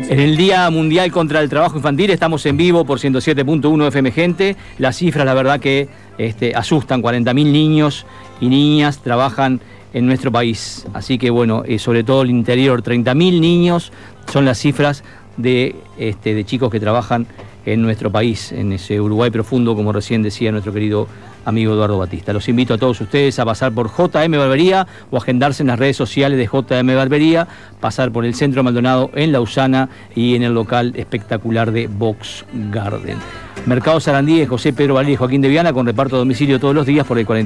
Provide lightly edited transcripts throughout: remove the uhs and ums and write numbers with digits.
En el Día Mundial contra el Trabajo Infantil estamos en vivo por 107.1 FM Gente. Las cifras, la verdad que asustan. 40.000 niños y niñas trabajan en nuestro país. Así que bueno, sobre todo el interior, 30.000 niños son las cifras de chicos que trabajan en nuestro país, en ese Uruguay profundo, como recién decía nuestro querido amigo Eduardo Batista. Los invito a todos ustedes a pasar por JM Barbería o agendarse en las redes sociales de JM Barbería, pasar por el Centro Maldonado en Lausana y en el local espectacular de Box Garden. Mercado Sarandí de José Pedro Valeria y Joaquín de Viana, con reparto a domicilio todos los días por el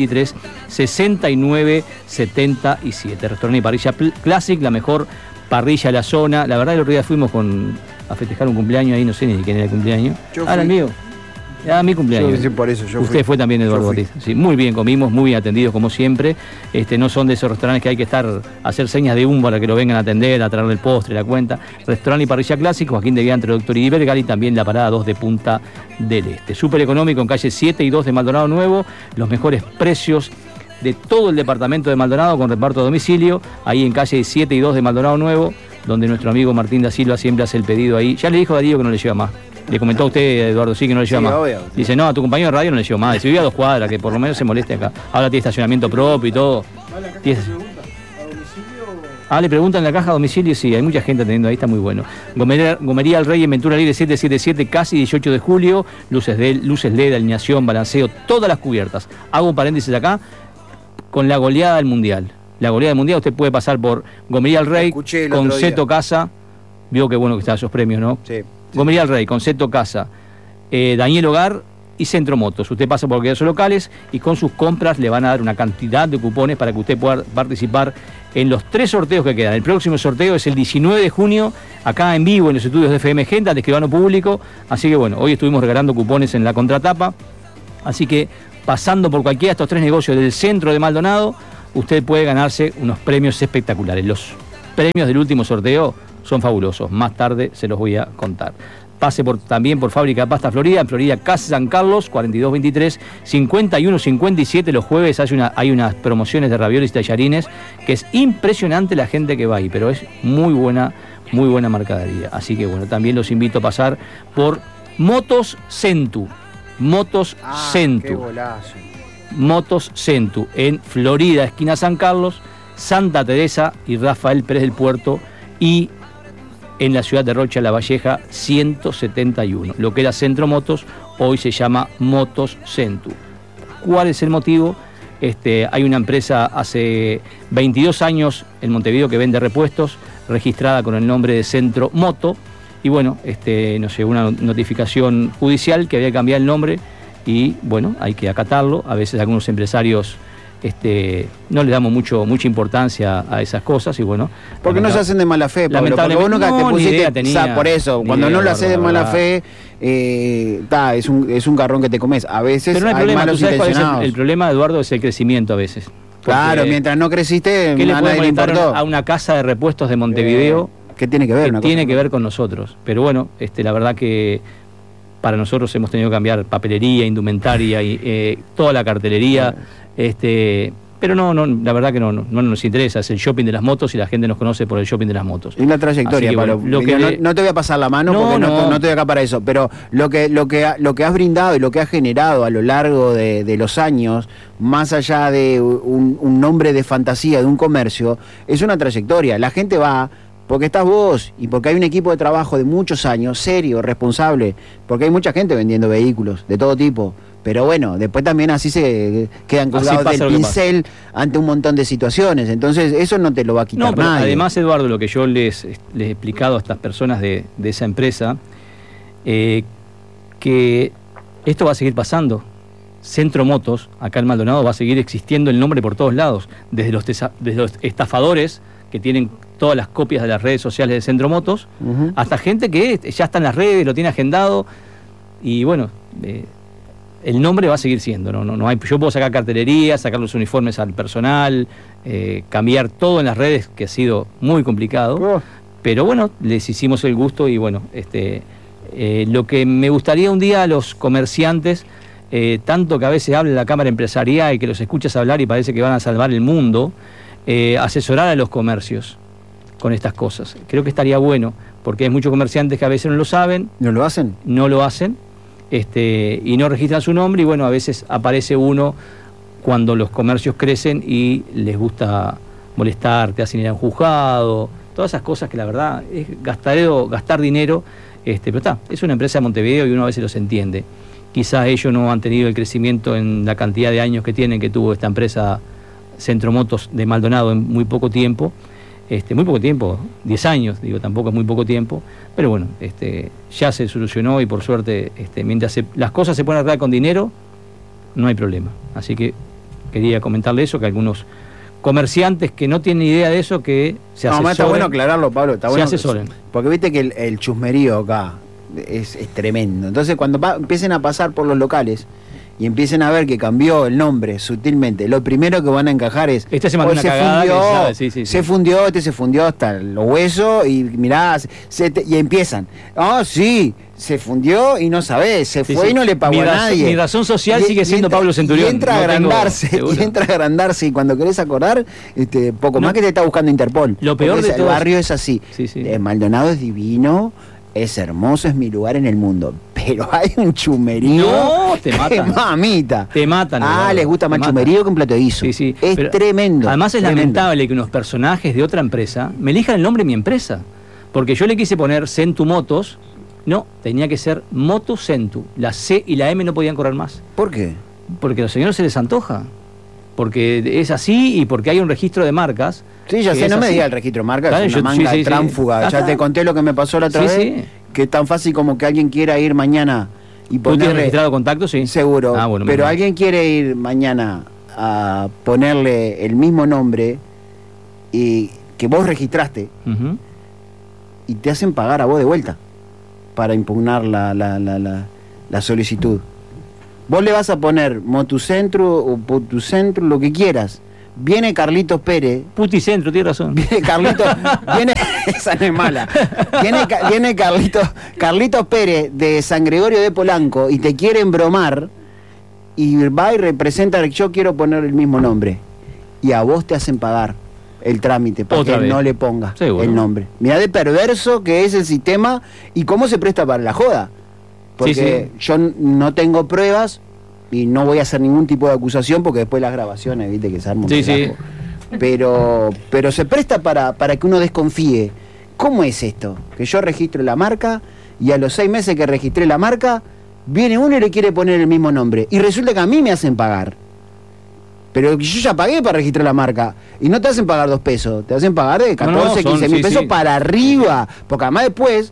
4223-6977. Restaurante y parrilla Classic, la mejor parrilla de la zona. La verdad, el otro día fuimos a festejar un cumpleaños ahí, no sé ni de quién era el cumpleaños. Era el mío. Era mi cumpleaños. Sí, por eso Usted fue también, Eduardo Batista. Sí, muy bien, comimos, muy bien atendidos como siempre. No son de esos restaurantes que hay que hacer señas de humo para que lo vengan a atender, a traerle el postre, la cuenta. Restaurante y parrilla clásico, Joaquín de Viana, entre Doctor y Vergal, y también la parada 2 de Punta del Este. Súper económico en calle 7 y 2 de Maldonado Nuevo. Los mejores precios de todo el departamento de Maldonado con reparto a domicilio, ahí en calle 7 y 2 de Maldonado Nuevo, donde nuestro amigo Martín da Silva siempre hace el pedido ahí. Ya le dijo a Darío que no le lleva más. Le comentó a usted, Eduardo, sí, que no le lleva más. Obvio. Dice, no, a tu compañero de radio no le lleva más. Dice, vive a 2 cuadras, que por lo menos se moleste acá. Ahora tiene estacionamiento propio y todo. Le preguntan en la caja a domicilio, sí, hay mucha gente atendiendo ahí, está muy bueno. Gomería El Rey en Ventura Libre 777, casi 18 de julio, luces LED, alineación, balanceo, todas las cubiertas. Hago un paréntesis acá, con la goleada del Mundial. La goleada del Mundial, usted puede pasar por Gomería El Rey, Conceto Casa, vio qué bueno que están esos premios, ¿no? Sí. Gomería El Rey, Conceto Casa, Daniel Hogar y Centro Motos. Usted pasa por aquellos locales y con sus compras le van a dar una cantidad de cupones para que usted pueda participar en los 3 sorteos que quedan. El próximo sorteo es el 19 de junio, acá en vivo en los estudios de FM Gente, de Escribano Público. Así que bueno, hoy estuvimos regalando cupones en la contratapa. Así que pasando por cualquiera de estos 3 negocios del centro de Maldonado, usted puede ganarse unos premios espectaculares. Los premios del último sorteo son fabulosos. Más tarde se los voy a contar. Pase también por Fábrica Pasta Florida, en Florida, Casa San Carlos, 4223-5157. Los jueves hay unas promociones de ravioles y tallarines, que es impresionante la gente que va ahí, pero es muy buena mercadería. Así que bueno, también los invito a pasar por Motos Centu. Motos Centu. Qué golazo. Motos Centu, en Florida, esquina San Carlos, Santa Teresa y Rafael Pérez del Puerto, y en la ciudad de Rocha La Valleja 171. Lo que era Centro Motos hoy se llama Motos Centu. ¿Cuál es el motivo? Hay una empresa hace 22 años en Montevideo que vende repuestos, registrada con el nombre de Centro Moto, y bueno, nos llegó una notificación judicial que había que cambiar el nombre, y bueno, hay que acatarlo. A veces algunos empresarios no le damos mucha importancia a esas cosas, y bueno, porque no se hacen de mala fe, Pablo, porque vos nunca te pusiste, por eso, cuando no lo haces de mala fe, es un garrón que te comes. A veces pero no hay problema, malos intencionados. El problema, Eduardo, es el crecimiento a veces. Claro, mientras no creciste, ¿qué le puede molestar a una casa de repuestos de Montevideo? ¿Qué tiene que ver? Tiene que ver con nosotros. Pero bueno, la verdad que para nosotros hemos tenido que cambiar papelería, indumentaria y toda la cartelería. Pero no, la verdad que no nos interesa. Es el shopping de las motos y la gente nos conoce por el shopping de las motos. Y la trayectoria, que, Pablo. No te voy a pasar la mano porque no estoy acá para eso. Pero lo que has brindado y lo que has generado a lo largo de los años, más allá de un nombre de fantasía de un comercio, es una trayectoria. La gente va porque estás vos y porque hay un equipo de trabajo de muchos años, serio, responsable, porque hay mucha gente vendiendo vehículos de todo tipo. Pero bueno, después también así se quedan colgados del pincel ante un montón de situaciones. Entonces eso no te lo va a quitar nadie. Además, Eduardo, lo que yo les he explicado a estas personas de esa empresa, que esto va a seguir pasando. Centro Motos, acá en Maldonado, va a seguir existiendo el nombre por todos lados. Desde los estafadores que tienen todas las copias de las redes sociales de Centro Motos, hasta gente que ya está en las redes, lo tiene agendado, y bueno, el nombre va a seguir siendo, no hay, yo puedo sacar cartelería, sacar los uniformes al personal, cambiar todo en las redes, que ha sido muy complicado, pero bueno, les hicimos el gusto, y bueno, lo que me gustaría un día a los comerciantes, tanto que a veces habla la Cámara Empresarial y que los escuchas hablar y parece que van a salvar el mundo, asesorar a los comercios con estas cosas. Creo que estaría bueno porque hay muchos comerciantes que a veces no lo saben. ¿No lo hacen? No lo hacen, y no registran su nombre, y bueno, a veces aparece uno cuando los comercios crecen y les gusta molestar, te hacen ir a un juzgado, todas esas cosas que la verdad es gastar dinero, pero está, es una empresa de Montevideo y uno a veces los entiende. Quizás ellos no han tenido el crecimiento en la cantidad de años que que tuvo esta empresa Centromotos de Maldonado en muy poco tiempo, 10 años, digo, tampoco es muy poco tiempo, pero bueno, ya se solucionó y por suerte, mientras las cosas se pueden arreglar con dinero, no hay problema. Así que quería comentarle eso, que algunos comerciantes que no tienen idea de eso, que se asesoren. No, está bueno aclararlo, Pablo, está bueno. Se asesoren. Porque viste que el chusmerío acá es tremendo. Entonces cuando empiecen a pasar por los locales y empiecen a ver que cambió el nombre sutilmente, lo primero que van a encajar es... Se mandó una cagada, se fundió hasta los huesos y mirá, y empiezan. Sí, se fundió y no sabés, se fue y no le pagó a nadie. Mi razón social sigue siendo Pablo Centurión. Y entra a agrandarse y cuando querés acordar, poco más que te está buscando Interpol. Lo peor de todo, el barrio es así. Maldonado es divino, es hermoso, es mi lugar en el mundo. Pero hay un chumerío. No, te matan. Mamita. Te matan. Les gusta más chumerío que un plato de guiso. Es tremendo. Además es lamentable que unos personajes de otra empresa me elijan el nombre de mi empresa. Porque yo le quise poner Centu Motos. No, tenía que ser Moto Centu. La C y la M no podían correr más. ¿Por qué? Porque a los señores se les antoja. Porque es así y porque hay un registro de marcas. Sí, ya sé, no me diga el registro de marcas, es una manga tránfuga. Ya te conté lo que me pasó la otra vez, que es tan fácil como que alguien quiera ir mañana y ponerle... ¿Tú tienes registrado contacto? Sí. Seguro, bueno, pero alguien quiere ir mañana a ponerle el mismo nombre y que vos registraste, y te hacen pagar a vos de vuelta para impugnar la solicitud. Vos le vas a poner Motucentro o Putucentro, lo que quieras. Viene Carlitos Pérez. Puticentro, tienes razón. Viene Carlitos, esa no es mala. Viene Carlitos Pérez de San Gregorio de Polanco y te quiere embromar y va y representa, yo quiero poner el mismo nombre. Y a vos te hacen pagar el trámite para que no le ponga el nombre. Mirá de perverso que es el sistema y cómo se presta para la joda. Porque yo no tengo pruebas y no voy a hacer ningún tipo de acusación porque después las grabaciones, viste que se arma un relajo. Pero se presta para que uno desconfíe. ¿Cómo es esto? Que yo registro la marca y a los 6 meses que registré la marca viene uno y le quiere poner el mismo nombre y resulta que a mí me hacen pagar. Pero yo ya pagué para registrar la marca y no te hacen pagar 2 pesos, te hacen pagar de 14, 15 mil pesos para arriba, porque además después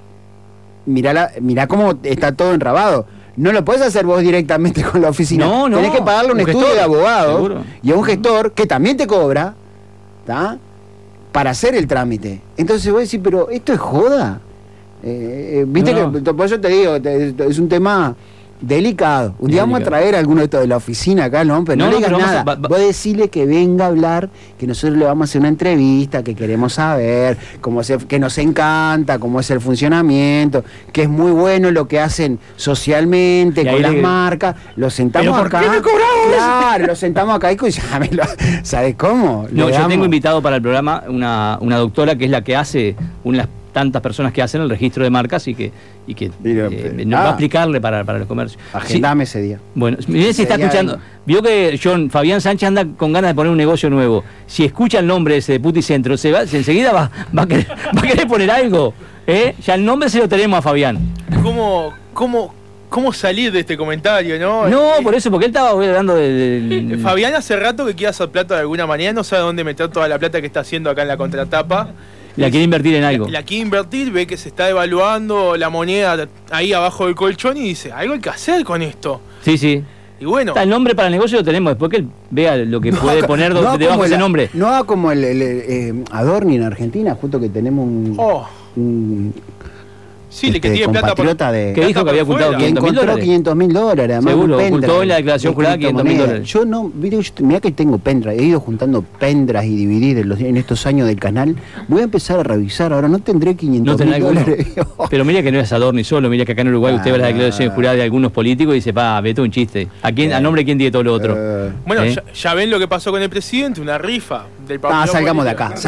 mirá cómo está todo enrabado. No lo podés hacer vos directamente con la oficina. No. Tenés que pagarle un estudio de abogado y a un gestor que también te cobra, ¿tá?, para hacer el trámite. Entonces vos decís, pero ¿esto es joda? Viste que por eso te digo, es un tema delicado. Un día vamos a traer a alguno de estos de la oficina acá, ¿no? Pero no le digas nada. Vos decirle que venga a hablar, que nosotros le vamos a hacer una entrevista, que queremos saber, que nos encanta, cómo es el funcionamiento, que es muy bueno lo que hacen socialmente con las marcas. Lo sentamos acá. ¿Por qué me cobramos? Claro, lo sentamos acá y ¿sabes cómo? No, yo tengo invitado para el programa una doctora que es la que hace tantas personas que hacen el registro de marcas y que nos va a explicarle para los comercios. Agendame ese día. Bueno, mirá si está escuchando. Vio que Fabián Sánchez anda con ganas de poner un negocio nuevo. Si escucha el nombre ese de Puticentro, enseguida va a querer poner algo. Ya el nombre se lo tenemos a Fabián. ¿Cómo salir de este comentario, no? No, por eso, porque él estaba hablando de... Fabián hace rato que quiere hacer plata de alguna manera, no sabe dónde meter toda la plata que está haciendo acá en la contratapa. La quiere invertir en algo. La quiere invertir, ve que se está devaluando la moneda ahí abajo del colchón y dice, algo hay que hacer con esto. Sí. Y bueno. El nombre para el negocio lo tenemos, después que él vea lo que puede poner debajo de ese nombre. No haga como el Adorni en Argentina, justo que tenemos un sí, que tiene plata que dijo que había ocultado $500.000. Encontró $500.000. Seguro, ocultó en la declaración jurada $500.000. Yo no, mirá que tengo pendrive, he ido juntando pendrives y DVD en estos años del canal. Voy a empezar a revisar, ahora no tendré $500.000. Pero mira que no es Adorni solo, mira que acá en Uruguay usted ve las declaraciones juradas de algunos políticos y dice, vete un chiste. ¿A nombre de quién tiene todo lo otro? Bueno, ya ven lo que pasó con el presidente, una rifa. del partido. Salgamos de acá,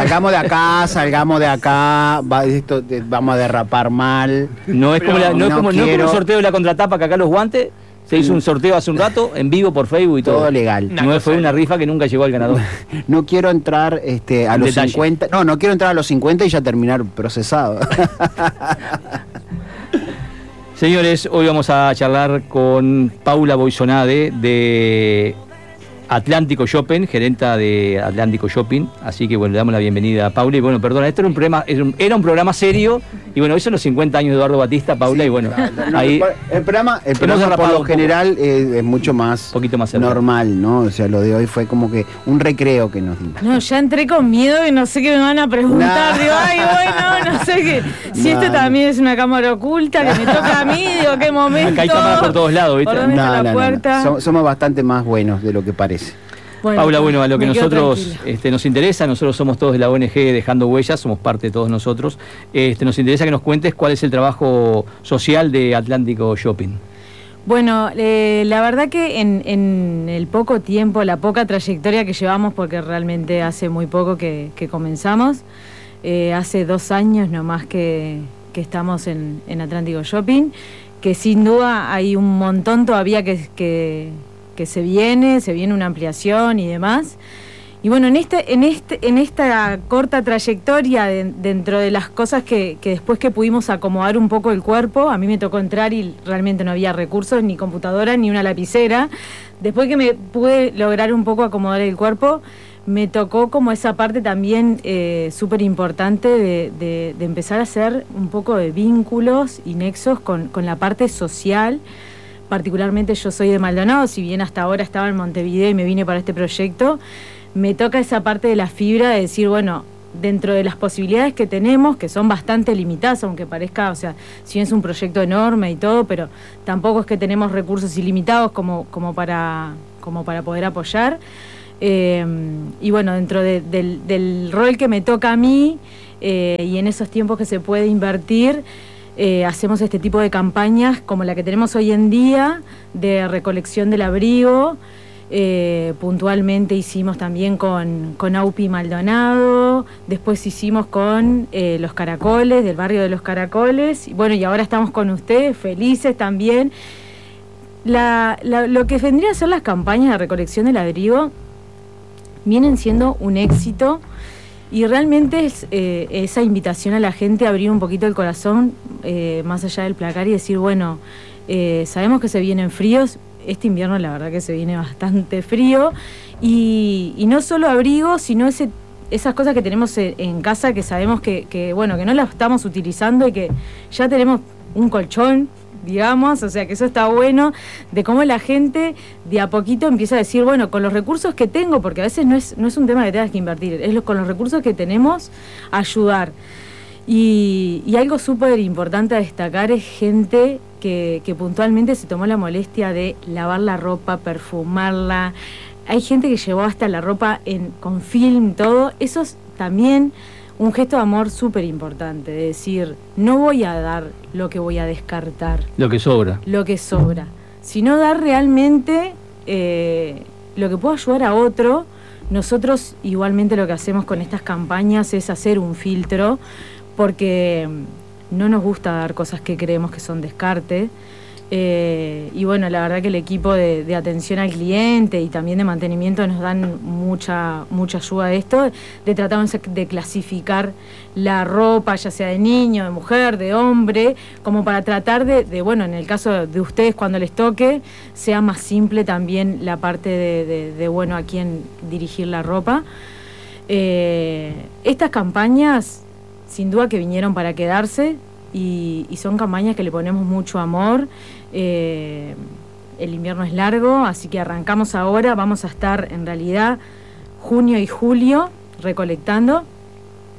vamos a derrapar mal. No es como el sorteo de la contratapa, que acá los guantes se hizo un sorteo hace un rato en vivo por Facebook y todo legal. Fue una rifa que nunca llegó al ganador. No quiero entrar a los 50. No quiero entrar a los 50 y ya terminar procesado. Señores, hoy vamos a charlar con Paula Boisonade de Atlántico Shopping, gerenta de Atlántico Shopping, así que bueno, le damos la bienvenida a Paula. Y bueno, perdona, esto era un programa serio, y bueno, hoy son los 50 años de Eduardo Batista, Paula, sí, y bueno, ahí el programa por lo general es mucho más, poquito más normal, ¿no? O sea, lo de hoy fue como que un recreo que nos dimos. No, ya entré con miedo y no sé qué me van a preguntar. Digo, ay, bueno, no sé qué. Si esto también es una cámara oculta que me toca a mí, digo, qué momento. Acá hay cámaras por todos lados, ¿viste? ¿Por dónde está la puerta? Somos bastante más buenos de lo que parece. Bueno, Paula, a lo que nosotros nos interesa, nosotros somos todos de la ONG Dejando Huellas, somos parte de todos nosotros, nos interesa que nos cuentes cuál es el trabajo social de Atlántico Shopping. Bueno, la verdad que en el poco tiempo, la poca trayectoria que llevamos, porque realmente hace muy poco que comenzamos, hace 2 años nomás que estamos en Atlántico Shopping, que sin duda hay un montón todavía que se viene una ampliación y demás. Y bueno, en esta corta trayectoria, dentro de las cosas que después que pudimos acomodar un poco el cuerpo, a mí me tocó entrar y realmente no había recursos, ni computadora, ni una lapicera. Después que me pude lograr un poco acomodar el cuerpo, me tocó como esa parte también súper importante de empezar a hacer un poco de vínculos y nexos con la parte social. Particularmente yo soy de Maldonado, si bien hasta ahora estaba en Montevideo y me vine para este proyecto, me toca esa parte de la fibra de decir, bueno, dentro de las posibilidades que tenemos, que son bastante limitadas, aunque parezca, o sea, si bien es un proyecto enorme y todo, pero tampoco es que tenemos recursos ilimitados como para poder apoyar. Y bueno, dentro del rol que me toca a mí, y en esos tiempos que se puede invertir, hacemos este tipo de campañas como la que tenemos hoy en día de recolección del abrigo. Puntualmente hicimos también con AUPI Maldonado, después hicimos con los Caracoles, del barrio de los Caracoles, y bueno, y ahora estamos con ustedes, felices también. Lo que vendría a ser las campañas de recolección del abrigo vienen siendo un éxito. Y realmente es esa invitación a la gente a abrir un poquito el corazón, más allá del placar, y decir, bueno, sabemos que se vienen fríos, este invierno la verdad que se viene bastante frío, y no solo abrigos, sino esas cosas que tenemos en casa que sabemos que no las estamos utilizando y que ya tenemos un colchón, digamos, o sea que eso está bueno, de cómo la gente de a poquito empieza a decir, bueno, con los recursos que tengo, porque a veces no es un tema que tengas que invertir, es con los recursos que tenemos, ayudar. Y algo súper importante a destacar es gente que puntualmente se tomó la molestia de lavar la ropa, perfumarla. Hay gente que llevó hasta la ropa con film, todo. Eso es también un gesto de amor súper importante, de decir, no voy a dar lo que voy a descartar. Lo que sobra. Lo que sobra. Sino dar realmente lo que pueda ayudar a otro. Nosotros igualmente lo que hacemos con estas campañas es hacer un filtro, porque no nos gusta dar cosas que creemos que son descarte. Y bueno, la verdad que el equipo de atención al cliente y también de mantenimiento nos dan mucha ayuda de esto, de tratar de clasificar la ropa, ya sea de niño, de mujer, de hombre, como para tratar de bueno, en el caso de ustedes cuando les toque, sea más simple también la parte de bueno, a quién dirigir la ropa. Estas campañas, sin duda que vinieron para quedarse, y son campañas que le ponemos mucho amor. El invierno es largo, así que arrancamos ahora, vamos a estar en realidad junio y julio recolectando.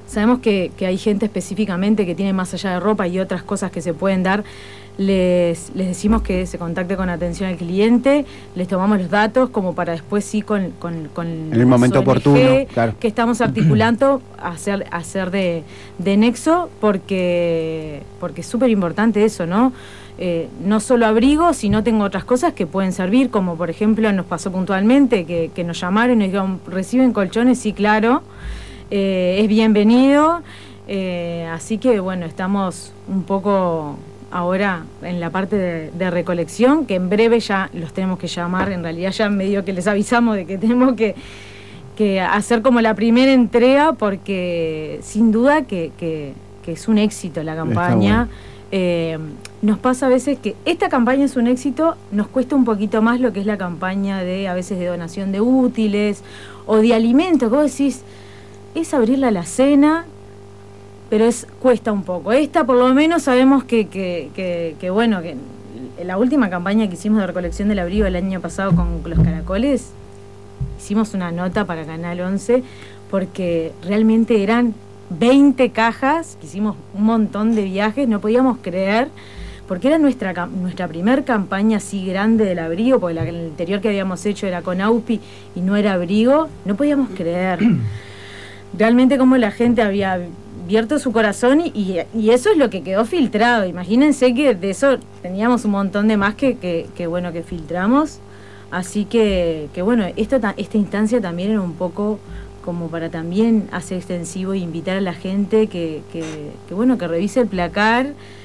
sabemos que hay gente específicamente que tiene más allá de ropa y otras cosas que se pueden dar. Les decimos que se contacte con atención al cliente, les tomamos los datos como para después sí con en el momento oportuno, claro, que estamos articulando hacer de nexo, porque es súper importante eso, ¿no? No solo abrigo, sino tengo otras cosas que pueden servir, como por ejemplo nos pasó puntualmente que nos llamaron y nos dijeron, ¿reciben colchones? Sí, claro, es bienvenido, así que bueno, estamos un poco ahora en la parte de recolección, que en breve ya los tenemos que llamar, en realidad ya medio que les avisamos de que tenemos que hacer como la primera entrega, porque sin duda que es un éxito la campaña. Nos pasa a veces que esta campaña es un éxito, nos cuesta un poquito más lo que es la campaña a veces de donación de útiles o de alimentos, que vos decís, es abrir la alacena, pero cuesta un poco. Esta por lo menos sabemos que bueno, que la última campaña que hicimos de recolección del abrigo el año pasado con los caracoles, hicimos una nota para Canal 11, porque realmente eran 20 cajas, que hicimos un montón de viajes, no podíamos creer, porque era nuestra primer campaña así grande del abrigo, porque la anterior que habíamos hecho era con AUPI y no era abrigo, no podíamos creer realmente cómo la gente había abierto su corazón y eso es lo que quedó filtrado. Imagínense que de eso teníamos un montón de más que bueno, que filtramos, así que bueno, esta instancia también era un poco como para también hacer extensivo e invitar a la gente que bueno, que revise el placar,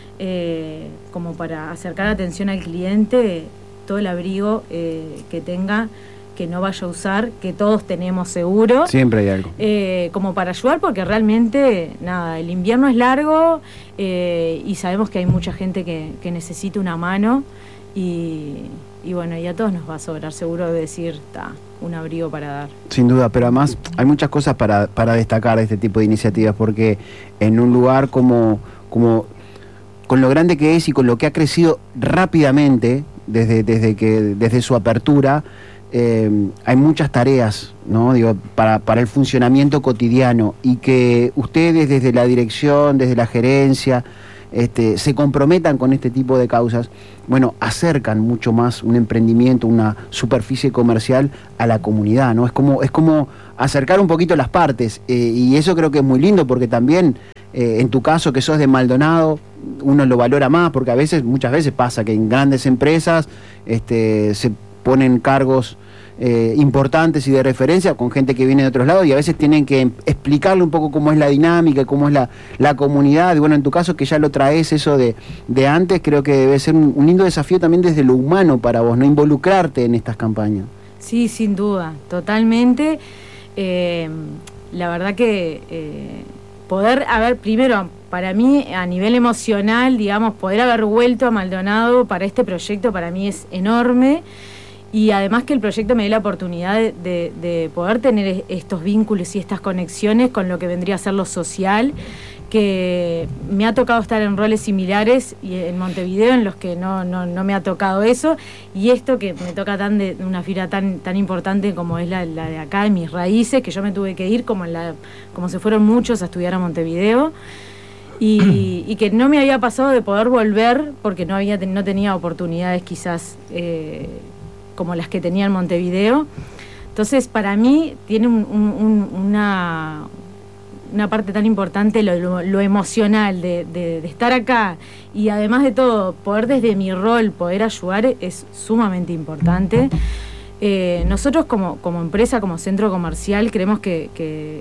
como para acercar atención al cliente, todo el abrigo que tenga, que no vaya a usar, que todos tenemos seguro. Siempre hay algo. Como para ayudar, porque realmente, nada, el invierno es largo y sabemos que hay mucha gente que necesita una mano y bueno, y a todos nos va a sobrar seguro de decir, un abrigo para dar. Sin duda, pero además hay muchas cosas para destacar de este tipo de iniciativas, porque en un lugar como con lo grande que es y con lo que ha crecido rápidamente desde su apertura, hay muchas tareas, ¿no? Digo, para el funcionamiento cotidiano, y que ustedes desde la dirección, desde la gerencia, se comprometan con este tipo de causas, bueno, acercan mucho más un emprendimiento, una superficie comercial a la comunidad, ¿no? Es como acercar un poquito las partes, y eso creo que es muy lindo, porque también en tu caso, que sos de Maldonado, uno lo valora más, porque muchas veces pasa que en grandes empresas se ponen cargos importantes y de referencia con gente que viene de otros lados, y a veces tienen que explicarle un poco cómo es la dinámica, cómo es la comunidad. Y bueno, en tu caso, que ya lo traes eso de antes, creo que debe ser un lindo desafío también desde lo humano para vos, ¿no? Involucrarte en estas campañas. Sí, sin duda, totalmente. La verdad que poder haber, primero, para mí, a nivel emocional, digamos, poder haber vuelto a Maldonado para este proyecto, para mí es enorme. Y además que el proyecto me dio la oportunidad de poder tener estos vínculos y estas conexiones con lo que vendría a ser lo social, que me ha tocado estar en roles similares y en Montevideo en los que no me ha tocado eso, y esto que me toca de una fibra tan importante como es la de acá, de mis raíces, que yo me tuve que ir como se fueron muchos a estudiar a Montevideo, y que no me había pasado de poder volver porque no tenía oportunidades quizás como las que tenía en Montevideo. Entonces, para mí tiene una parte tan importante lo emocional de estar acá, y además de todo, poder desde mi rol poder ayudar es sumamente importante. Nosotros como empresa, como centro comercial, creemos que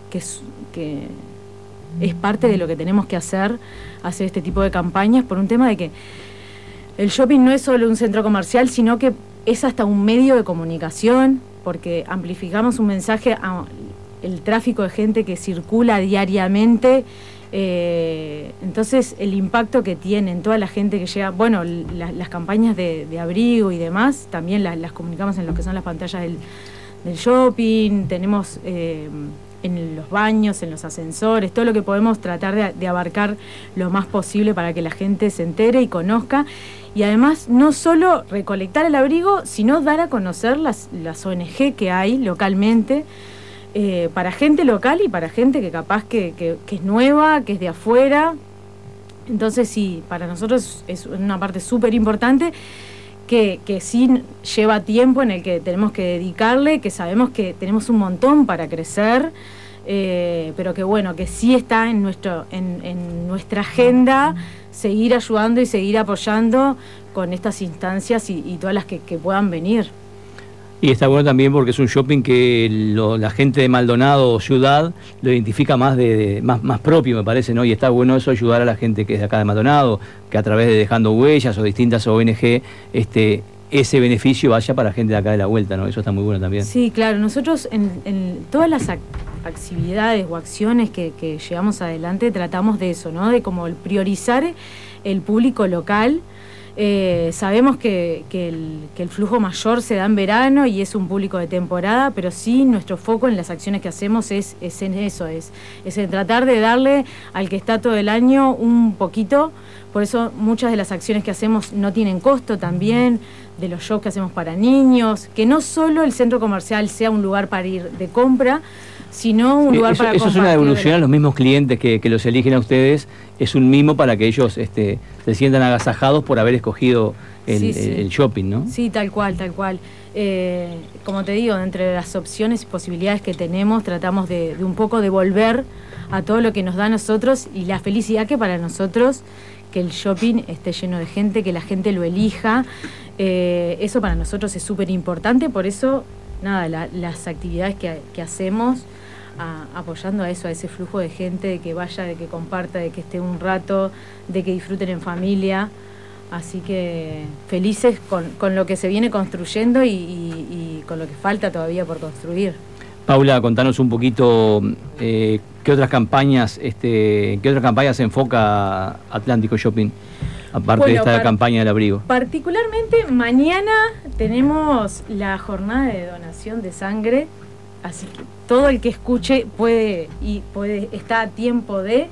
es parte de lo que tenemos que hacer este tipo de campañas, por un tema de que el shopping no es solo un centro comercial, sino que es hasta un medio de comunicación, porque amplificamos un mensaje a el tráfico de gente que circula diariamente. Entonces el impacto que tienen toda la gente que llega, bueno, las campañas de abrigo y demás, también las comunicamos en lo que son las pantallas del shopping, tenemos en los baños, en los ascensores, todo lo que podemos tratar de abarcar lo más posible para que la gente se entere y conozca. Y además, no solo recolectar el abrigo, sino dar a conocer las ONG que hay localmente, para gente local y para gente que capaz que es nueva, que es de afuera. Entonces sí, para nosotros es una parte súper importante que sí lleva tiempo en el que tenemos que dedicarle, que sabemos que tenemos un montón para crecer, pero que bueno, que sí está en nuestra agenda seguir ayudando y seguir apoyando con estas instancias y todas las que puedan venir. Y está bueno también porque es un shopping que la gente de Maldonado o Ciudad lo identifica más más propio, me parece, ¿no? Y está bueno eso, ayudar a la gente que es de acá de Maldonado, que a través de Dejando Huellas o distintas ONG, ese beneficio vaya para gente de acá de la vuelta, ¿no? Eso está muy bueno también. Sí, claro. Nosotros en todas las actividades o acciones que llevamos adelante tratamos de eso, ¿no? De como priorizar el público local. Sabemos que el flujo mayor se da en verano y es un público de temporada, pero sí nuestro foco en las acciones que hacemos es en eso, es en tratar de darle al que está todo el año un poquito. Por eso muchas de las acciones que hacemos no tienen costo también, de los shows que hacemos para niños, que no solo el centro comercial sea un lugar para ir de compra, sino un lugar para compartir. Eso es una devolución a los mismos clientes que los eligen a ustedes, es un mimo para que ellos se sientan agasajados por haber escogido el shopping, ¿no? Sí, tal cual. Como te digo, entre las opciones y posibilidades que tenemos, tratamos de un poco devolver a todo lo que nos da a nosotros y la felicidad que para nosotros que el shopping esté lleno de gente, que la gente lo elija. Eso para nosotros es súper importante, por eso, nada, las actividades que hacemos apoyando a eso, a ese flujo de gente, de que vaya, de que comparta, de que esté un rato, de que disfruten en familia. Así que felices con lo que se viene construyendo y con lo que falta todavía por construir. Paula, contanos un poquito qué otras campañas se enfoca Atlántico Shopping, aparte de esta campaña del abrigo. Particularmente mañana tenemos la jornada de donación de sangre, así que todo el que escuche está a tiempo de.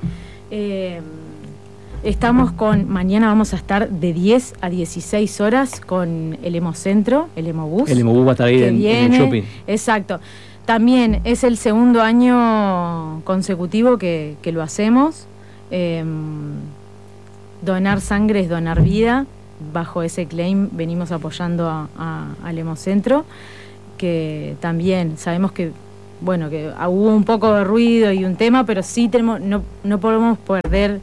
Mañana vamos a estar de 10 a 16 horas con el Hemocentro, el Hemobús. El Hemobús va a estar ahí en el shopping. Exacto. También es el segundo año consecutivo que lo hacemos. Donar sangre es donar vida. Bajo ese claim venimos apoyando al Hemocentro, que también sabemos que hubo un poco de ruido y un tema, pero sí no podemos perder,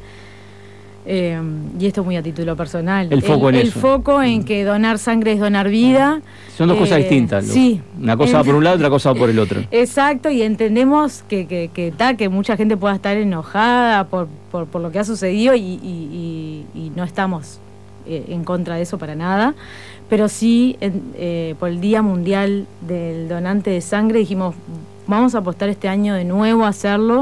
y esto muy a título personal, el foco en que donar sangre es donar vida. Son dos cosas distintas. Sí. Una cosa va por un lado, otra cosa va por el otro. Exacto, y entendemos que mucha gente pueda estar enojada por lo que ha sucedido y no estamos en contra de eso para nada, pero sí por el Día Mundial del Donante de Sangre dijimos, vamos a apostar este año de nuevo a hacerlo,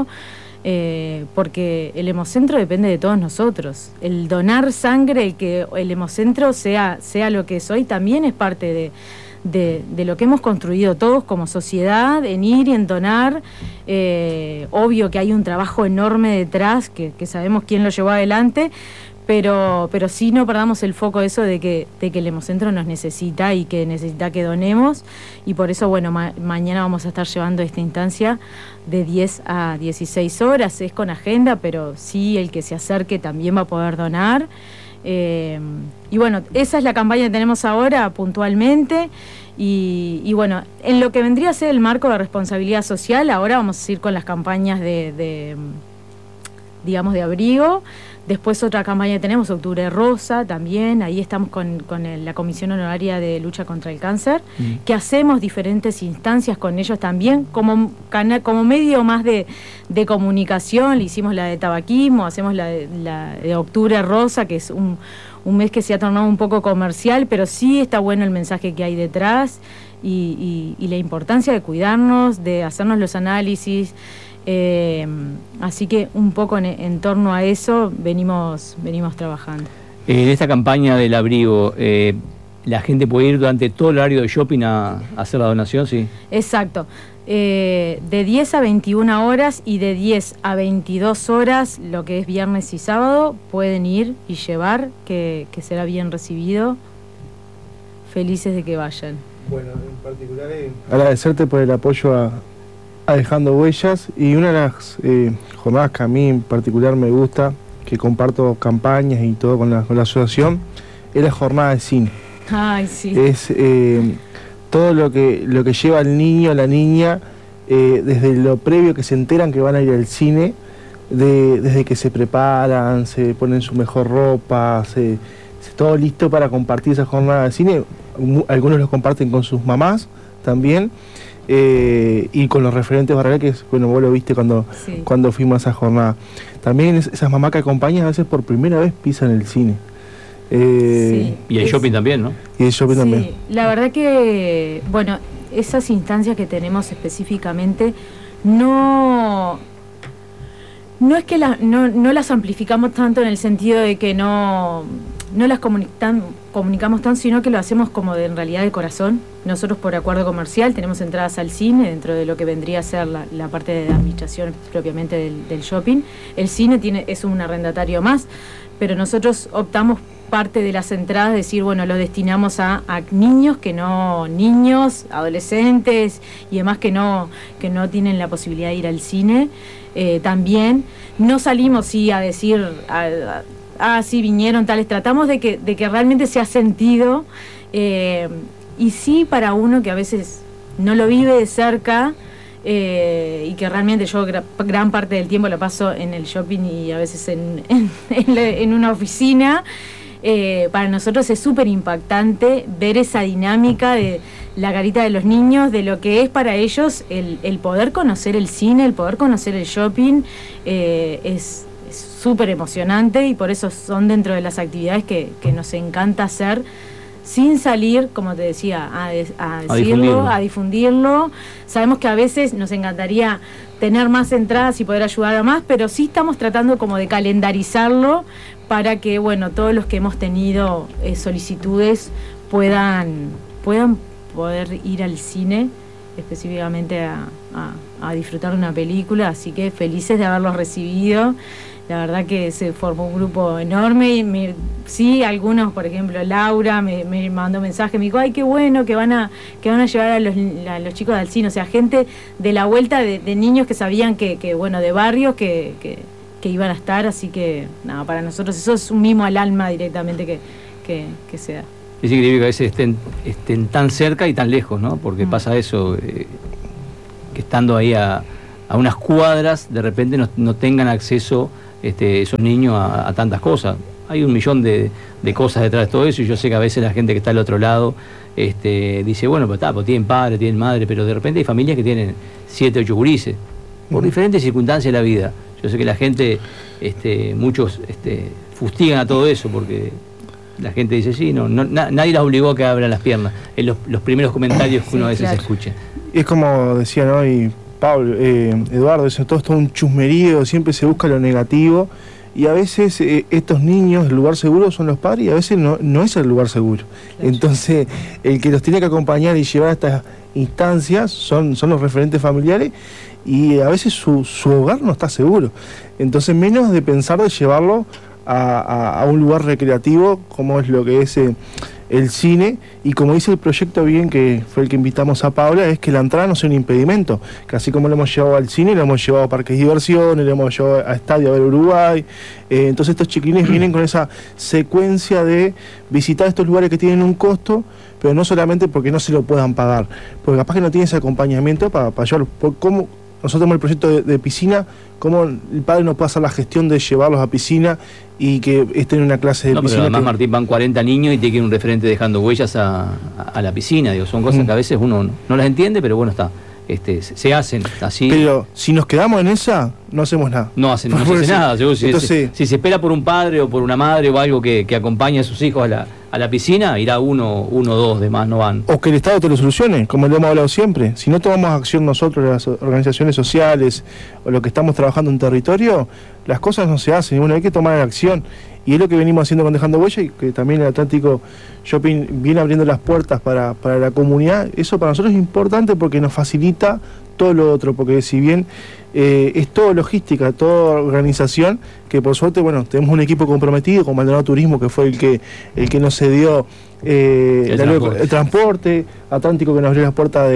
porque el Hemocentro depende de todos nosotros. El donar sangre, el que el Hemocentro sea lo que es hoy, también es parte de lo que hemos construido todos como sociedad, en ir y en donar. Obvio que hay un trabajo enorme detrás, que sabemos quién lo llevó adelante, pero sí no perdamos el foco eso de que el Hemocentro nos necesita y que necesita que donemos, y por eso, mañana vamos a estar llevando esta instancia de 10 a 16 horas, es con agenda, pero sí el que se acerque también va a poder donar. Esa es la campaña que tenemos ahora puntualmente, y en lo que vendría a ser el marco de responsabilidad social, ahora vamos a ir con las campañas de abrigo. Después otra campaña que tenemos, Octubre Rosa, también, ahí estamos con la Comisión Honoraria de Lucha contra el Cáncer, que hacemos diferentes instancias con ellos también, como medio más de comunicación. Le hicimos la de tabaquismo, hacemos la de Octubre Rosa, que es un mes que se ha tornado un poco comercial, pero sí está bueno el mensaje que hay detrás y la importancia de cuidarnos, de hacernos los análisis. Así que un poco en torno a eso venimos trabajando. En esta campaña del abrigo, ¿la gente puede ir durante todo el horario de shopping a hacer la donación? Sí. Exacto. De 10 a 21 horas y de 10 a 22 horas, lo que es viernes y sábado, pueden ir y llevar, que será bien recibido. Felices de que vayan. Bueno, en particular agradecerte por el apoyo a Dejando Huellas, y una de las jornadas que a mí en particular me gusta, que comparto campañas y todo con la asociación, es la jornada de cine. Ay, sí. Es todo lo que lleva al niño, a la niña, desde lo previo que se enteran que van a ir al cine, desde que se preparan, se ponen su mejor ropa, todo listo para compartir esa jornada de cine. Algunos lo comparten con sus mamás también, y con los referentes barriales, que bueno, vos lo viste cuando fuimos a esa jornada. También esas mamás que acompañan a veces por primera vez pisan el cine. Y el shopping también, ¿no? Y el shopping también. La verdad que, bueno, esas instancias que tenemos específicamente no es que no las amplificamos tanto en el sentido de que no las comunicamos tanto, sino que lo hacemos como en realidad de corazón. Nosotros por acuerdo comercial tenemos entradas al cine dentro de lo que vendría a ser la parte de administración propiamente del shopping. El cine es un arrendatario más, pero nosotros optamos parte de las entradas, decir, bueno, lo destinamos a niños, niños, adolescentes y demás que no tienen la posibilidad de ir al cine. También no salimos a decir sí vinieron tales, tratamos de que realmente sea sentido, y sí, para uno que a veces no lo vive de cerca, y que realmente yo gran parte del tiempo lo paso en el shopping y a veces en una oficina. Para nosotros es súper impactante ver esa dinámica de la carita de los niños, de lo que es para ellos el poder conocer el cine, el poder conocer el shopping. Es súper emocionante, y por eso son dentro de las actividades que nos encanta hacer, sin salir, como te decía, a decirlo, a difundirlo. Sabemos que a veces nos encantaría tener más entradas y poder ayudar a más, pero sí estamos tratando como de calendarizarlo para que, bueno, todos los que hemos tenido solicitudes puedan poder ir al cine específicamente a disfrutar de una película. Así que felices de haberlos recibido. La verdad que se formó un grupo enorme, y sí, algunos, por ejemplo, Laura me mandó mensaje, me dijo, ay, qué bueno que van a llevar a los chicos al cine, o sea, gente de la vuelta de niños que sabían que bueno, de barrios que iban a estar, así que nada, para nosotros eso es un mimo al alma directamente que se da. Es increíble que a veces estén tan cerca y tan lejos, ¿no? Porque pasa eso, que estando ahí a unas cuadras, de repente no tengan acceso esos niños a tantas cosas. Hay un millón de cosas detrás de todo eso, y yo sé que a veces la gente que está al otro lado dice, bueno, pues tienen padre, tienen madre, pero de repente hay familias que tienen 7, 8 gurises, por diferentes circunstancias de la vida. Yo sé que la gente, muchos fustigan a todo eso, porque la gente dice, sí, nadie las obligó a que abran las piernas. En los primeros comentarios que uno a veces escucha. Es como decían hoy Pablo, Eduardo, eso todo es un chusmerío, siempre se busca lo negativo, y a veces estos niños, el lugar seguro son los padres, y a veces no es el lugar seguro. Claro. Entonces, el que los tiene que acompañar y llevar a estas instancias son los referentes familiares, y a veces su hogar no está seguro. Entonces, menos de pensar de llevarlo a un lugar recreativo como es lo que es el cine, y como dice el proyecto bien, que fue el que invitamos a Paula, es que la entrada no sea un impedimento, que así como lo hemos llevado al cine, lo hemos llevado a parques de diversiones, lo hemos llevado a estadio a ver Uruguay. Entonces estos chiquilines vienen con esa secuencia de visitar estos lugares que tienen un costo, pero no solamente porque no se lo puedan pagar, porque capaz que no tienen ese acompañamiento para llevarlos. Como nosotros tenemos el proyecto de piscina, cómo el padre no puede hacer la gestión de llevarlos a piscina y que estén en una clase de piscina. Pero además, Martín, van 40 niños y tiene que ir un referente dejando huellas a la piscina. Digo, son cosas que a veces uno no las entiende, pero bueno, se hacen así. Pero si nos quedamos en esa, no hacemos nada. No se hace nada. Si se espera por un padre o por una madre o algo que acompañe a sus hijos a la piscina, irá uno o dos, demás no van. O que el Estado te lo solucione, como lo hemos hablado siempre. Si no tomamos acción nosotros, las organizaciones sociales o lo que estamos trabajando en territorio, las cosas no se hacen. Bueno, hay que tomar acción. Y es lo que venimos haciendo con Dejando Huella, y que también el Atlántico Shopping viene abriendo las puertas para la comunidad. Eso para nosotros es importante porque nos facilita todo lo otro, porque si bien es todo logística, toda organización, que por suerte, bueno, tenemos un equipo comprometido con Maldonado Turismo, que fue el que nos cedió el transporte, Atlántico, que nos abrió las puertas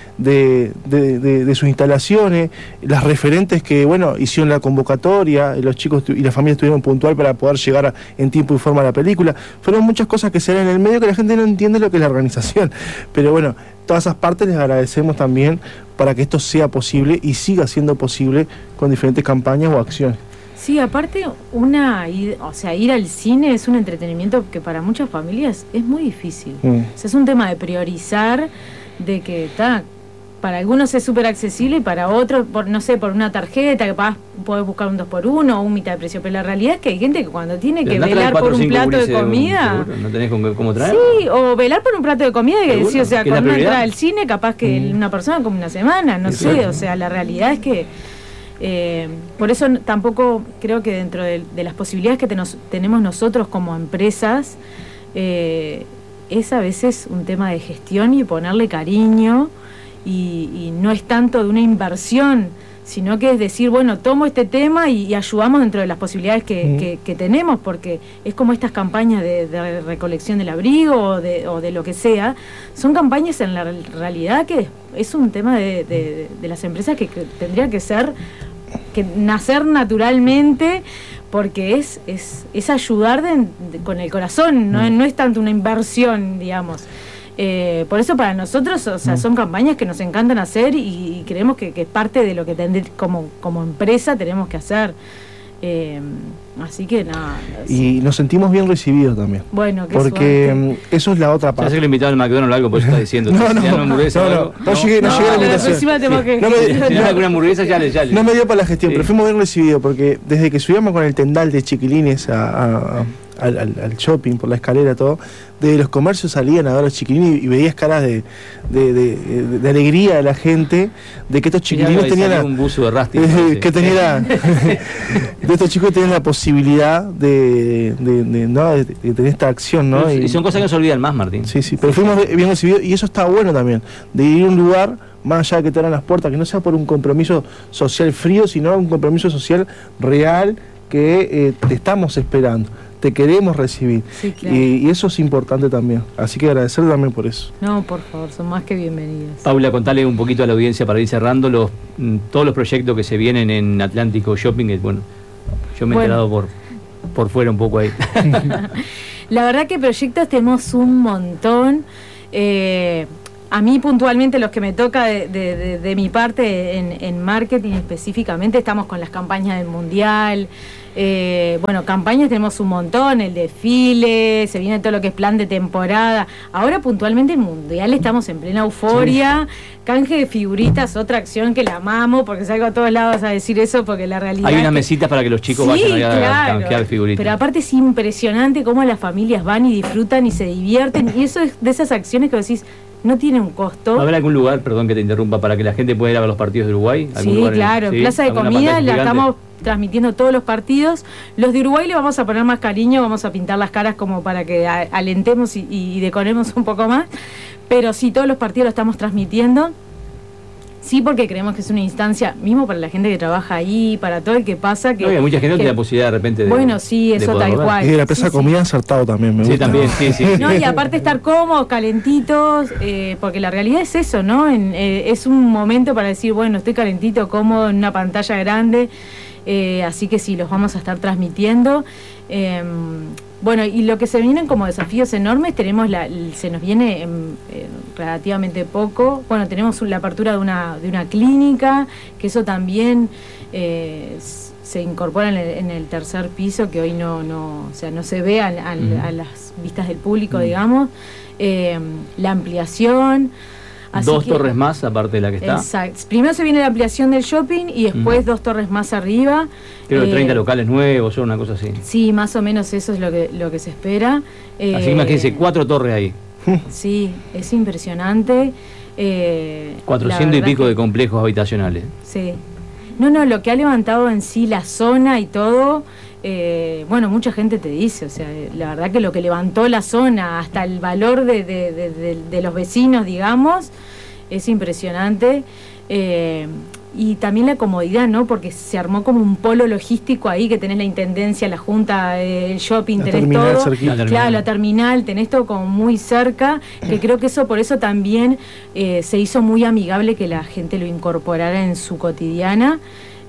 de sus instalaciones, las referentes que, bueno, hicieron la convocatoria, los chicos y la familia estuvieron puntual para poder llegar en tiempo y forma a la película. Fueron muchas cosas que se ven en el medio que la gente no entiende lo que es la organización, pero bueno, todas esas partes les agradecemos también para que esto sea posible y siga siendo posible con diferentes campañas o acciones. Sí, aparte, ir al cine es un entretenimiento que para muchas familias es muy difícil. O sea, es un tema de priorizar, de que para algunos es súper accesible y para otros, por una tarjeta, que podés buscar un 2x1 o un mitad de precio. Pero la realidad es que hay gente que cuando tiene que velar por un plato de comida... ¿No tenés cómo traer? Sí, o velar por un plato de comida, que decir, o sea, con una entrada al cine, capaz que una persona come una semana, no sé, o sea, la realidad es que... por eso tampoco creo que dentro de las posibilidades que tenemos nosotros como empresas, es a veces un tema de gestión y ponerle cariño, y no es tanto de una inversión, sino que es decir, bueno, tomo este tema y ayudamos dentro de las posibilidades que tenemos, porque es como estas campañas de recolección del abrigo o de lo que sea, son campañas en la realidad que es un tema de las empresas que tendría que nacer naturalmente, porque es ayudar con el corazón, no es tanto una inversión, digamos. Por eso para nosotros, o sea, son campañas que nos encantan hacer y creemos que es parte de lo que como empresa tenemos que hacer. Así que nada. Y nos sentimos bien recibidos también. Bueno, porque eso es la otra parte. Ya sé que lo invitado al McDonald's o algo, por eso está diciendo. No llegué a la invitación. Alguna hamburguesa ya le. No me dio para la gestión, pero fuimos bien recibidos, porque desde que subíamos con el tendal de chiquilines al shopping, por la escalera, todo, de los comercios salían a ver a los chiquilines y veías caras de alegría de la gente, de que estos chiquilines tenían un buzo de Rusty, que tenía de estos chicos tenían la posibilidad de tener esta acción, ¿no? Y son cosas que no se olvidan más, Martín. Sí, pero fuimos bien recibidos, y eso está bueno también, de ir a un lugar más allá de que te abran las puertas, que no sea por un compromiso social frío, sino un compromiso social real, que te estamos esperando, te queremos recibir. Sí, claro. Y eso es importante también, así que agradecerle también por eso. No, por favor, son más que bienvenidos. Paula, contale un poquito a la audiencia para ir cerrando todos los proyectos que se vienen en Atlántico Shopping, que, bueno, yo me he enterado por fuera un poco ahí. La verdad que proyectos tenemos un montón. A mí puntualmente los que me toca de mi parte en marketing específicamente, estamos con las campañas del Mundial. Campañas tenemos un montón, el desfile, se viene todo lo que es plan de temporada. Ahora puntualmente el Mundial estamos en plena euforia. Sí. Canje de figuritas, otra acción que la amamos, porque salgo a todos lados a decir eso, porque la realidad... Hay unas mesitas para que los chicos vayan a canjear figuritas. Pero aparte es impresionante cómo las familias van y disfrutan y se divierten, y eso es de esas acciones que decís, no tiene un costo. ¿Habrá algún lugar, perdón que te interrumpa, para que la gente pueda ir a ver los partidos de Uruguay? Sí, claro, en Plaza de Comida la estamos transmitiendo todos los partidos. Los de Uruguay le vamos a poner más cariño, vamos a pintar las caras como para que alentemos y decoremos un poco más. Pero sí, todos los partidos los estamos transmitiendo. Sí, porque creemos que es una instancia, mismo para la gente que trabaja ahí, para todo el que pasa. Que hay mucha gente que tiene la posibilidad de repente de... Bueno, sí, eso tal cual. Y de la Plaza de Comida acertado también, me gusta. Sí, también, sí. No, y aparte estar cómodos, calentitos, porque la realidad es eso, ¿no? Es un momento para decir, bueno, estoy calentito, cómodo, en una pantalla grande, así que sí, los vamos a estar transmitiendo. Bueno, y lo que se vienen como desafíos enormes, se nos viene relativamente poco. Bueno, tenemos la apertura de una clínica, que eso también se incorpora en el tercer piso, que hoy no se ve a las vistas del público, digamos. La ampliación. Así 2 torres más, aparte de la que está. Exacto. Primero se viene la ampliación del shopping y después 2 torres más arriba. Creo que 30 locales nuevos o una cosa así. Sí, más o menos eso es lo que se espera. Así que imagínense, 4 torres ahí. Sí, es impresionante. 400 y pico de complejos habitacionales. Sí. No, lo que ha levantado en sí la zona y todo... mucha gente te dice, o sea, la verdad que lo que levantó la zona, hasta el valor de los vecinos, digamos, es impresionante. Y también la comodidad, ¿no? Porque se armó como un polo logístico ahí, que tenés la intendencia, la junta, el shopping, tenés todo. Claro, la terminal, tenés todo como muy cerca, que creo que por eso también se hizo muy amigable que la gente lo incorporara en su cotidiana.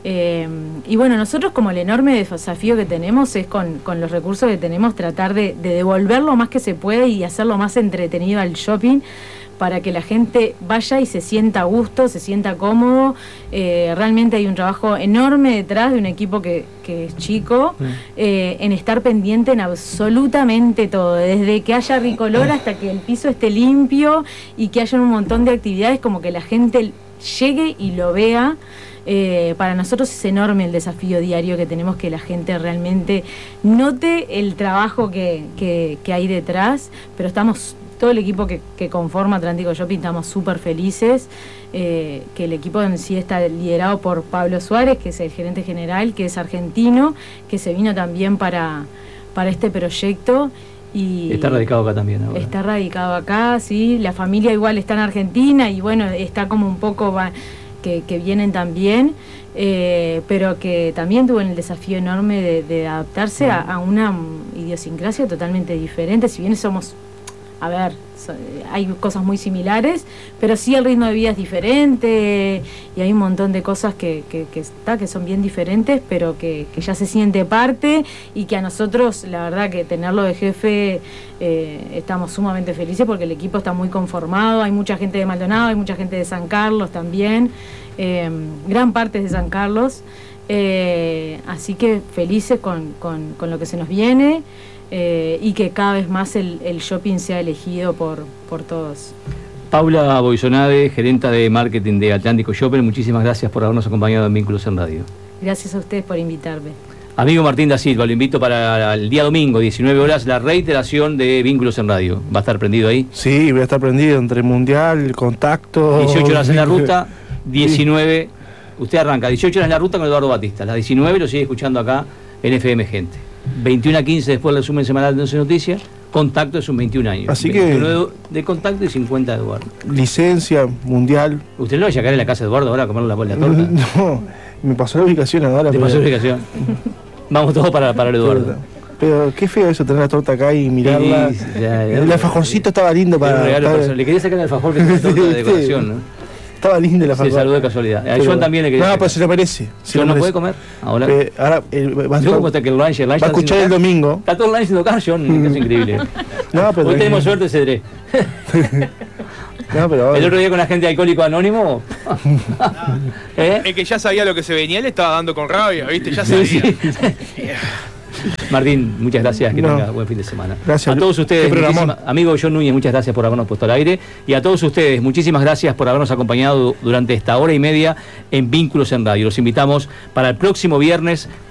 Y bueno, nosotros como el enorme desafío que tenemos es con los recursos que tenemos tratar de devolver lo más que se puede y hacerlo más entretenido al shopping, para que la gente vaya y se sienta a gusto, se sienta cómodo. Realmente hay un trabajo enorme detrás de un equipo que es chico, en estar pendiente en absolutamente todo, desde que haya ricolor hasta que el piso esté limpio y que haya un montón de actividades, como que la gente llegue y lo vea. Para nosotros es enorme el desafío diario que tenemos, que la gente realmente note el trabajo que hay detrás, pero estamos... Todo el equipo que conforma Atlántico Shopping estamos súper felices, que el equipo en sí está liderado por Pablo Suárez, que es el gerente general, que es argentino, que se vino también para este proyecto. Y está radicado acá también ahora. Está radicado acá, sí. La familia igual está en Argentina y bueno, está como un poco que vienen también, pero que también tuvo el desafío enorme de adaptarse a una idiosincrasia totalmente diferente. Si bien somos... A ver, hay cosas muy similares, pero sí el ritmo de vida es diferente y hay un montón de cosas que son bien diferentes, pero que ya se siente parte, y que a nosotros, la verdad, que tenerlo de jefe, estamos sumamente felices porque el equipo está muy conformado. Hay mucha gente de Maldonado, hay mucha gente de San Carlos también, gran parte es de San Carlos, así que felices con lo que se nos viene. Y que cada vez más el shopping sea elegido por todos. Paula Boisonade, gerenta de marketing de Atlántico Shopping, muchísimas gracias por habernos acompañado en Vínculos en Radio. Gracias a ustedes por invitarme. Amigo Martín da Silva, lo invito para el día domingo, 19 horas, la reiteración de Vínculos en Radio. ¿Va a estar prendido ahí? Sí, voy a estar prendido entre Mundial, Contacto... 18 horas en la ruta, 19... Usted arranca, 18 horas en la ruta con Eduardo Batista, las 19 lo sigue escuchando acá en FM Gente. 21 a 15 después del resumen semanal de 11 Noticias. Contacto es un 21 años. Así 21 de Contacto y 50 de Eduardo. Licencia, Mundial. ¿Usted no va a llegar en la casa de Eduardo ahora a comer la torta? No, me pasó la ubicación ahora. ¿Te pasó la ubicación? Vamos todos para el Eduardo. Pero qué feo eso, tener la torta acá y mirarla. El alfajorcito estaba lindo para... Le quería sacar el alfajor que es torta de decoración, ¿no? Estaba lindo la alfajor. Se saludó de casualidad. A Joan también le quería... No, pero se lo merece. ¿Yo no puede comer? Ahora va a escuchar el domingo. Está todo el lunch sin tocar, John, es increíble. No, pero hoy tenemos suerte, Cedré. No, pero el otro día con agente alcohólico anónimo. Es que ya sabía lo que se venía, le estaba dando con rabia, ¿viste? Ya sabía. Sí. Martín, muchas gracias, que tenga buen fin de semana. Gracias. A todos ustedes, amigo John Núñez, muchas gracias por habernos puesto al aire. Y a todos ustedes, muchísimas gracias por habernos acompañado durante esta hora y media en Vínculos en Radio. Los invitamos para el próximo viernes